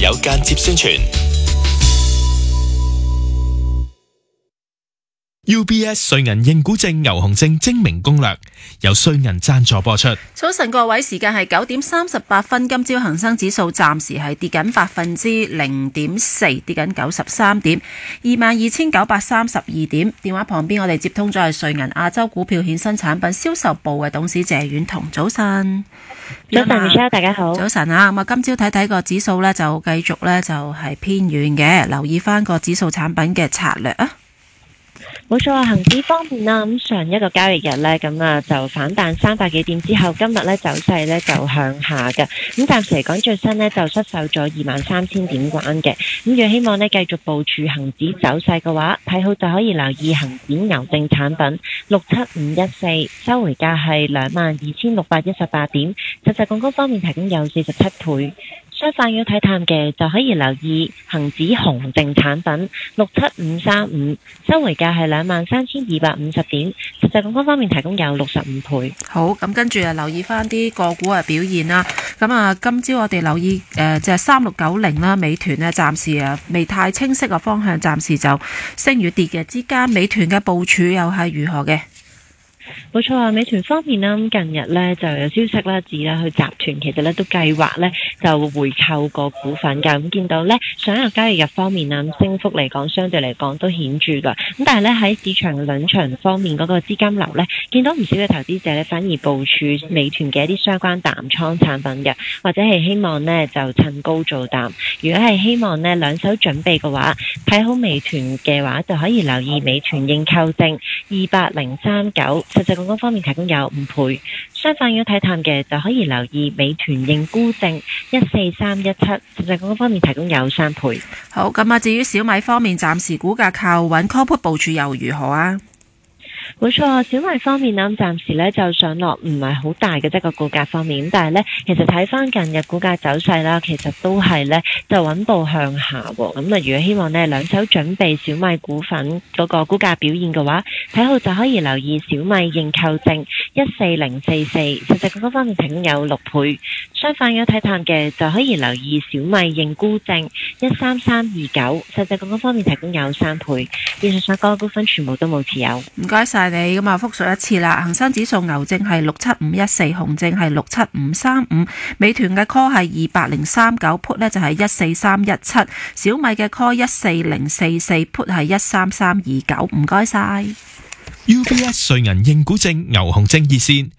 有間接宣傳。UBS 瑞銀認股證牛熊證精明攻略，由瑞銀贊助播出。 早晨各位，時間係9:38，今朝恒生指數暫時係跌緊0.4%，跌緊93點，22,932點。電話旁邊我哋接通咗係瑞銀亞洲股票衍生產品銷售部嘅董事謝婉彤。早晨。 早晨 Michelle， 大家好。 早晨啊，咁啊今朝睇睇個指數呢，就繼續呢，就係偏軟嘅，留意翻個指數產品嘅策略啊。 冇錯啊，恒指方面啦，咁上一個交易日呢，咁啊就反彈300幾點之後，今日呢走勢呢就向下嘅。咁暫時嚟講，最新呢就失守咗23,000點關嘅。咁如果希望呢繼續部署恒指走勢嘅話，睇好就可以留意恒指牛證產品67514，收回價係22,618點，實際槓桿方面提供有47倍。相反，要睇淡嘅就可以留意恒指熊證產品67535，收回價係23,250點，實際槓桿方面提供有65倍。 好，咁跟住留意翻啲個股嘅表現啦。咁啊，今朝我哋留意就係3690啦，美團呢暫時未太清晰嘅方向，暫時就升與跌嘅之間，美團嘅部署又係如何嘅？ 冇錯啊，美團方面啦，近日呢就有消息啦，指啦佢集團其實呢都計劃呢就回購個股份㗎。咁見到呢上一個交易日方面啊，升幅嚟講相對嚟講都顯著㗎。咁但係呢喺市場輪場方面嗰個資金流呢，見到唔少嘅投資者呢反而部署美團嘅一啲相關淡倉產品嘅，或者係希望呢就趁高做淡。如果係希望呢兩手準備嘅話，睇好美團嘅話就可以留意美團認購證28039。實際槓桿方面提供有5倍，相反要睇淡嘅就可以留意美團認沽證14317，實際槓桿方面提供有3倍。 好，咁啊，至於小米方面，暫時股價靠穩 call put 部署又如何啊？ 冇錯，小米方面呢，暫時呢就上落唔係好大嘅，即係個股價方面。但係呢，其實睇翻近日股價走勢啦，其實都係呢就穩步向下喎。咁啊，如果希望呢兩手準備小米股份嗰個股價表現嘅話，睇好就可以留意小米認購證14044，實際槓桿方面提供有6倍。相反，如果睇淡嘅就可以留意小米認沽證13329，實際槓桿方面提供有3倍。以上所講嘅股份全部都冇持有。 唔該晒你，咁啊複述一次啦。恒生指數牛證係67514，熊證係67535，美團嘅 call 係28039 ，put 呢就係14317，小米嘅 call 14044 ，put 係13329。唔該晒。 UBS 瑞銀認股證牛熊證熱線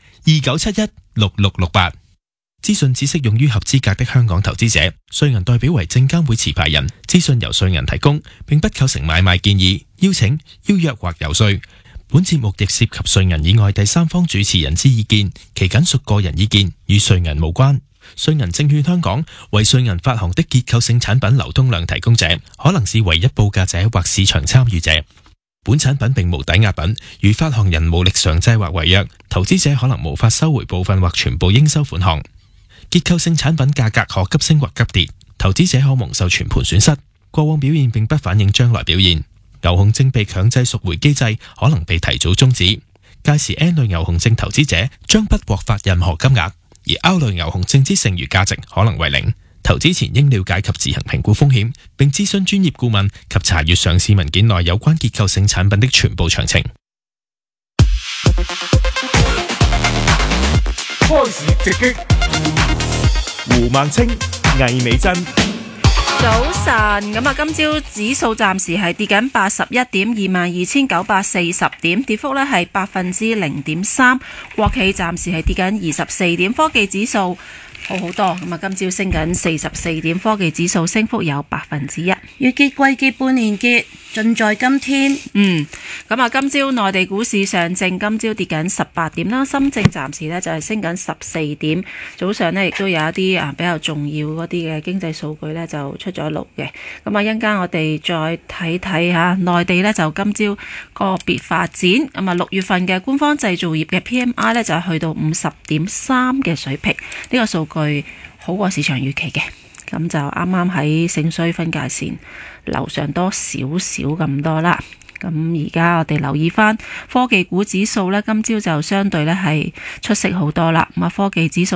29716668。資訊只適用於合資格的香港投資者，瑞銀代表為證監會持牌人，資訊由瑞銀提供，並不構成買賣建議、邀請、邀約或遊說。本節目亦涉及瑞銀以外第三方主持人之意見，其僅屬個人意見，與瑞銀無關。瑞銀證券香港為瑞銀發行的結構性產品流通量提供者，可能是唯一報價者或市場參與者。本產品並無抵押品，如發行人無力償債或違約，投資者可能無法收回部分或全部應收款項。結構性產品價格可急升或急跌，投資者可蒙受全盤損失。過往表現並不反映將來表現。牛熊證被強制贖回機制可能被提早終止，屆時 N 類牛熊證投資者將不獲發任何金額，而 R 類牛熊證之剩餘價值可能為0。投資前應了解及自行評估風險，並諮詢專業顧問及查閱上市文件內有關結構性產品的全部詳情。 開市直擊，胡孟青、魏美珍。 早晨，咁啊，今朝指數暫時係跌緊81點，22,940點，跌幅呢係0.3%。國企暫時係跌緊24點，科技指數好多，咁啊，今朝升緊44點，科技指數升幅有1%。 月結季結半年結，盡在今天。 咁啊，今朝內地股市上證今朝跌緊18點啦，深證暫時呢就係升緊14點。早上呢亦都有一啲比較重要嗰啲嘅經濟數據呢就出咗爐嘅。咁啊，一陣間我哋再睇睇下內地呢就今朝個別發展。咁啊，6月份嘅官方製造業嘅 PMI 呢就係去到50.3嘅水平，呢個數據好過市場預期嘅。咁就啱啱喺盛衰分界線樓上多少少咁多啦。咁而家我哋留意翻科技股指數呢，今朝就相對呢係出色好多啦。咁啊，科技指數